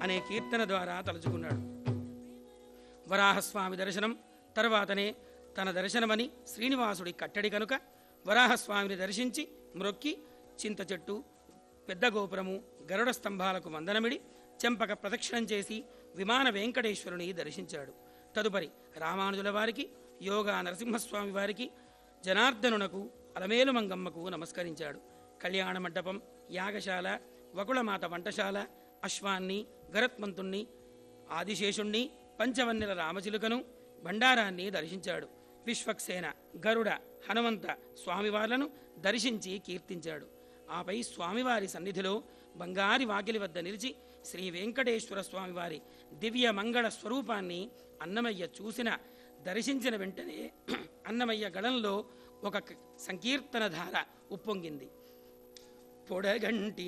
అనే కీర్తన ద్వారా తలుచుకున్నాడు. వరాహస్వామి దర్శనం తర్వాతనే తన దర్శనమని శ్రీనివాసుడి కట్టడి కనుక వరాహస్వామిని దర్శించి మ్రొక్కి చింత చెట్టు, పెద్ద గోపురము, గరుడ స్తంభాలకు వందనమిడి చెంపక ప్రదక్షిణం చేసి విమాన వెంకటేశ్వరుని దర్శించాడు. తదుపరి రామానుజుల వారికి, యోగా నరసింహస్వామి వారికి, జనార్దనునకు, అలమేలు మంగమ్మకు నమస్కరించాడు. కళ్యాణ మండపం, యాగశాల, వకుళమాత వంటశాల, అశ్వాన్ని, గరత్మంతుణ్ణి, ఆదిశేషుణ్ణి, పంచవన్నెల రామచిలుకను, భండారాన్ని దర్శించాడు. విశ్వక్సేన, గరుడ, హనుమంత స్వామివార్లను దర్శించి కీర్తించాడు. ఆపై స్వామివారి సన్నిధిలో బంగారి వాకిలి వద్ద నిలిచి శ్రీ వెంకటేశ్వర స్వామివారి దివ్య మంగళ స్వరూపాన్ని అన్నమయ్య దర్శించిన వెంటనే అన్నమయ్య గళంలో ఒక సంకీర్తన ధార ఉప్పొంగింది. పొడగంటి